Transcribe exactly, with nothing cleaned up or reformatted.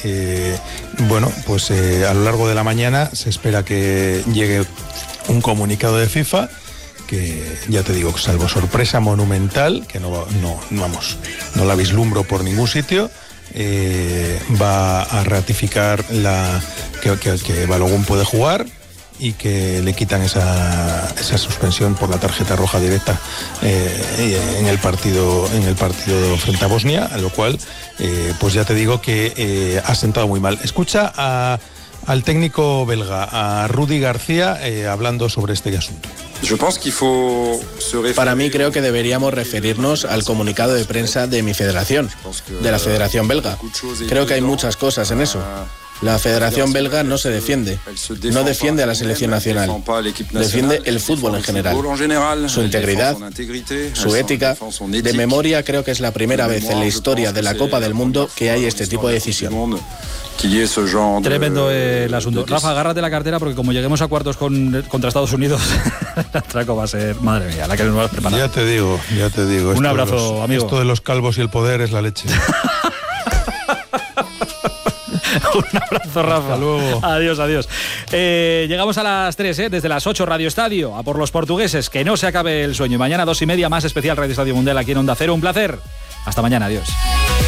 eh, bueno, pues eh, a lo largo de la mañana se espera que llegue un comunicado de FIFA que, ya te digo, salvo sorpresa monumental, que no, no, vamos, no la vislumbro por ningún sitio, eh, va a ratificar la, que, que, que Balogun puede jugar y que le quitan esa, esa suspensión por la tarjeta roja directa eh, en el partido en el partido frente a Bosnia, a lo cual eh, pues ya te digo que eh, ha sentado muy mal. Escucha a, al técnico belga, a Rudi García, eh, hablando sobre este asunto. Para mí creo que deberíamos referirnos al comunicado de prensa de mi federación, de la Federación Belga. Creo que hay muchas cosas en eso. La Federación Belga no se defiende, no defiende a la selección nacional, defiende el fútbol en general, su integridad, su ética. De memoria, creo que es la primera vez en la historia de la Copa del Mundo que hay este tipo de decisión. Tremendo el asunto. Rafa, agárrate la cartera porque como lleguemos a cuartos con, contra Estados Unidos, el atraco va a ser, madre mía, la que nos vas a preparar. Ya te digo, ya te digo. Un abrazo, los, amigo. Esto de los calvos y el poder es la leche. Un abrazo, Rafa. Hasta luego. Adiós, adiós. Eh, llegamos a las tres, ¿eh? Desde las ocho, Radio Estadio, a por los portugueses. Que no se acabe el sueño. Y mañana, dos y media, más especial Radio Estadio Mundial aquí en Onda Cero. Un placer. Hasta mañana, adiós.